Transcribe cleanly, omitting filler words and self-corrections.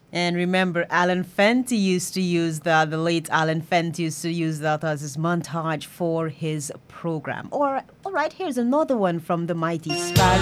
And remember, Alan Fenty used to use that, the late Alan Fenty used to use that as his montage for his program. All right, here's another one from the Mighty Sparrows.